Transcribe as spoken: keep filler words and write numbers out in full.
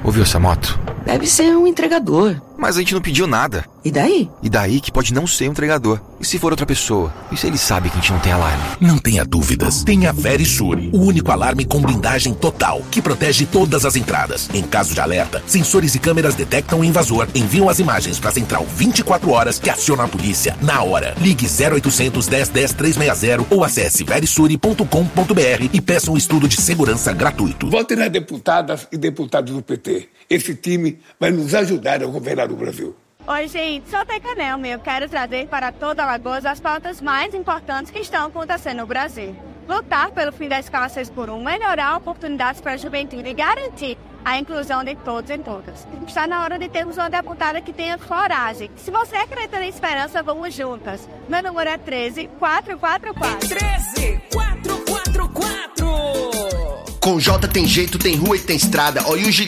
Ouviu essa moto? Deve ser um entregador. Mas a gente não pediu nada. E daí? E daí que pode não ser um entregador. E se for outra pessoa? E se ele sabe que a gente não tem alarme? Não tenha dúvidas. Tenha Verisure, o único alarme com blindagem total, que protege todas as entradas. Em caso de alerta, sensores e câmeras detectam o invasor, enviam as imagens para a central vinte e quatro horas que aciona a polícia na hora. Ligue zero oitocentos, dez, dez, trezentos e sessenta ou acesse verisure ponto com ponto br e peça um estudo de segurança gratuito. Votem nas deputadas e deputados do P T. Esse time vai nos ajudar a governar o Brasil. Oi, gente, sou Teca Nelme. Eu quero trazer para toda Alagoas as pautas mais importantes que estão acontecendo no Brasil. Lutar pelo fim da escala seis por um, melhorar oportunidades para a juventude e garantir a inclusão de todos e todas. Está na hora de termos uma deputada que tenha coragem. Se você acredita na esperança, vamos juntas. Meu número é treze, quatrocentos e quarenta e quatro. treze, quatrocentos e quarenta e quatro. Com J tem jeito, tem rua e tem estrada. Olha o